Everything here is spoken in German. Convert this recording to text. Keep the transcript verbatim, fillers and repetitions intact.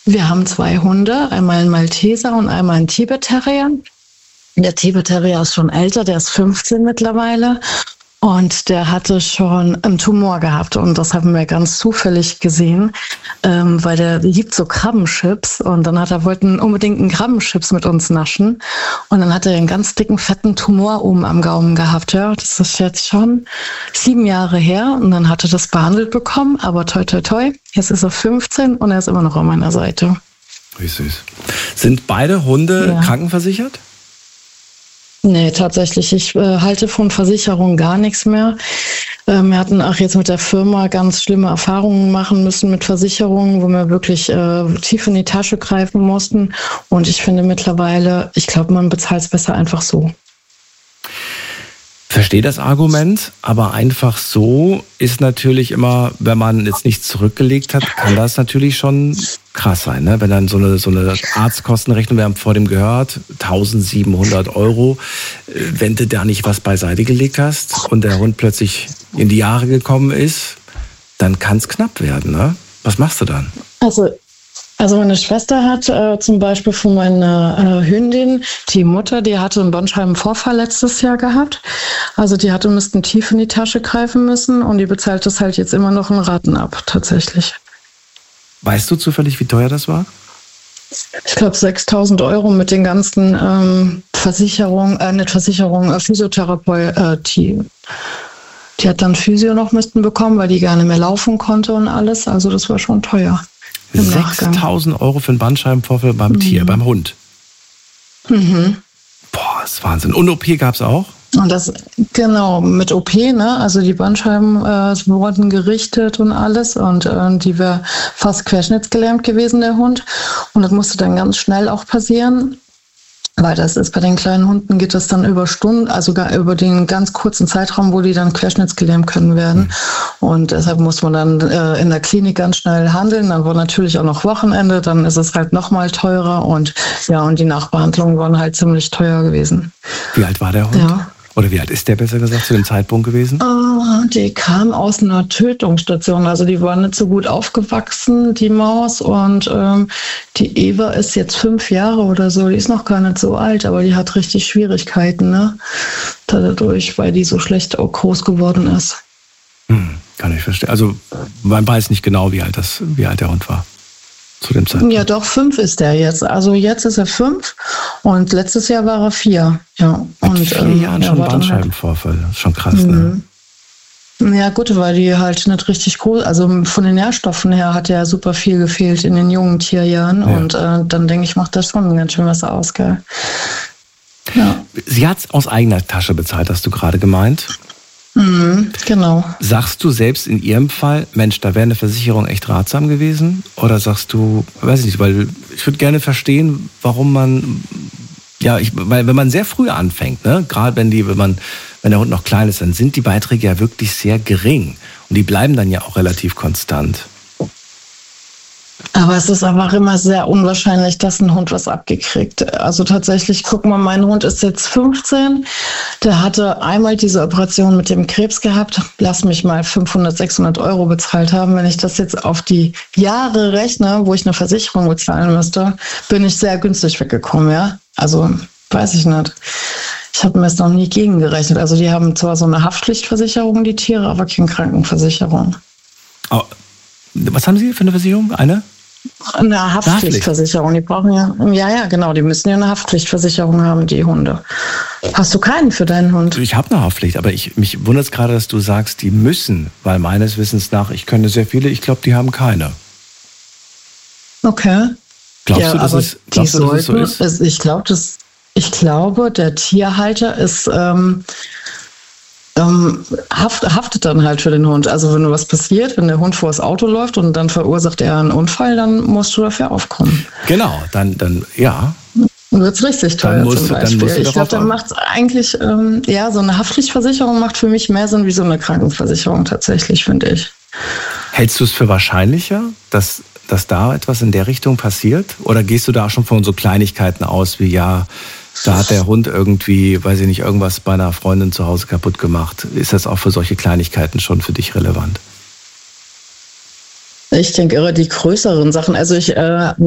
Wir haben zwei Hunde, einmal einen Malteser und einmal einen Tibet-Terrier. Der Tibet-Terrier ist schon älter, der ist fünfzehn mittlerweile. Und der hatte schon einen Tumor gehabt und das haben wir ganz zufällig gesehen, ähm, weil der liebt so Krabbenchips und dann hat er wollten unbedingt einen Krabbenchips mit uns naschen und dann hat er einen ganz dicken, fetten Tumor oben am Gaumen gehabt. Ja, das ist jetzt schon sieben Jahre her und dann hat er das behandelt bekommen, aber toi toi toi, jetzt ist er fünfzehn und er ist immer noch an meiner Seite. Wie süß. Sind beide Hunde ja. krankenversichert? Nee, tatsächlich. Ich äh, halte von Versicherungen gar nichts mehr. Ähm, wir hatten auch jetzt mit der Firma ganz schlimme Erfahrungen machen müssen mit Versicherungen, wo wir wirklich äh, tief in die Tasche greifen mussten. Und ich finde mittlerweile, ich glaube, man bezahlt es besser einfach so. Verstehe das Argument, aber einfach so ist natürlich immer, wenn man jetzt nichts zurückgelegt hat, kann das natürlich schon krass sein, ne? Wenn dann so eine, so eine Arztkostenrechnung, wir haben vor dem gehört, eintausendsiebenhundert Euro, wenn du da nicht was beiseite gelegt hast und der Hund plötzlich in die Jahre gekommen ist, dann kann es knapp werden, ne? Was machst du dann? Also Also meine Schwester hat äh, zum Beispiel von meiner äh, Hündin, die Mutter, die hatte einen Bandscheibenvorfall letztes Jahr gehabt. Also die hatte, müssten tief in die Tasche greifen müssen und die bezahlt das halt jetzt immer noch in Raten ab, tatsächlich. Weißt du zufällig, wie teuer das war? Ich glaube sechstausend Euro mit den ganzen ähm, Versicherungen, äh, nicht Versicherungen, äh, Physiotherapeut, äh, die, die hat dann Physio noch müssten bekommen, weil die gar nicht mehr laufen konnte und alles. Also das war schon teuer. sechstausend Euro für einen Bandscheibenvorfall beim mhm. Tier, beim Hund. Mhm. Boah, das ist Wahnsinn. Und O P gab es auch? Und das, genau, mit O P, ne? Also die Bandscheiben äh, wurden gerichtet und alles. Und äh, die wäre fast querschnittsgelähmt gewesen, der Hund. Und das musste dann ganz schnell auch passieren. Weil das ist bei den kleinen Hunden, geht das dann über Stunden, also gar über den ganz kurzen Zeitraum, wo die dann querschnittsgelähmt können werden. Mhm. Und deshalb muss man dann äh, in der Klinik ganz schnell handeln. Dann war natürlich auch noch Wochenende, dann ist es halt noch mal teurer. Und ja, und die Nachbehandlungen waren halt ziemlich teuer gewesen. Wie alt war der Hund? Ja. Oder wie alt ist der, besser gesagt, zu dem Zeitpunkt gewesen? Oh, die kam aus einer Tötungsstation. Also die war nicht so gut aufgewachsen, die Maus. Und ähm, die Eva ist jetzt fünf Jahre oder so. Die ist noch gar nicht so alt, aber die hat richtig Schwierigkeiten, ne? Dadurch, weil die so schlecht auch groß geworden ist. Hm, kann ich verstehen. Also man weiß nicht genau, wie alt, das, wie alt der Hund war. Zu dem Zeitpunkt. Ja, doch, fünf ist er jetzt. Also jetzt ist er fünf und letztes Jahr war er vier. Ja. Mit und, vier ähm, Jahren schon Bandscheibenvorfall. Das ist schon krass, mhm. ne? Ja gut, weil die halt nicht richtig groß, also von den Nährstoffen her hat ja super viel gefehlt in den jungen Tierjahren. Ja. Und äh, dann denke ich, macht das schon ganz schön was aus, gell? Ja. Sie hat es aus eigener Tasche bezahlt, hast du gerade gemeint. Mhm, genau. Sagst du selbst in ihrem Fall, Mensch, da wäre eine Versicherung echt ratsam gewesen? Oder sagst du, weiß ich nicht, weil ich würde gerne verstehen, warum man, ja, ich, weil wenn man sehr früh anfängt, ne, gerade wenn die, wenn man, wenn der Hund noch klein ist, dann sind die Beiträge ja wirklich sehr gering und die bleiben dann ja auch relativ konstant. Aber es ist einfach immer sehr unwahrscheinlich, dass ein Hund was abgekriegt. Also tatsächlich, guck mal, mein Hund ist jetzt fünfzehn. Der hatte einmal diese Operation mit dem Krebs gehabt. Lass mich mal fünfhundert, sechshundert Euro bezahlt haben. Wenn ich das jetzt auf die Jahre rechne, wo ich eine Versicherung bezahlen müsste, bin ich sehr günstig weggekommen, ja. Also, weiß ich nicht. Ich habe mir das noch nie gegengerechnet. Also die haben zwar so eine Haftpflichtversicherung, die Tiere, aber keine Krankenversicherung. Oh. Was haben Sie für eine Versicherung? Eine? Eine Haftpflichtversicherung. Die brauchen ja, ja, ja, genau. Die müssen ja eine Haftpflichtversicherung haben, die Hunde. Hast du keinen für deinen Hund? Ich habe eine Haftpflicht, aber ich, mich wundert es gerade, dass du sagst, die müssen, weil meines Wissens nach, ich kenne sehr viele, ich glaube, die haben keine. Okay. Glaubst ja, du, dass, es, glaubst die du, dass sollten, es so ist? Ich glaube, das, ich glaube, der Tierhalter ist ähm, Ähm, haft, haftet dann halt für den Hund. Also wenn was passiert, wenn der Hund vor das Auto läuft und dann verursacht er einen Unfall, dann musst du dafür aufkommen. Genau, dann, dann ja. Dann wird es richtig teuer musst, zum Beispiel. Ich glaube, dann an. macht es eigentlich, ähm, ja, so eine Haftpflichtversicherung macht für mich mehr Sinn wie so eine Krankenversicherung tatsächlich, finde ich. Hältst du es für wahrscheinlicher, dass, dass da etwas in der Richtung passiert? Oder gehst du da auch schon von so Kleinigkeiten aus wie, ja, da hat der Hund irgendwie, weiß ich nicht, irgendwas bei einer Freundin zu Hause kaputt gemacht. Ist das auch für solche Kleinigkeiten schon für dich relevant? Ich denke eher die größeren Sachen. Also ich äh,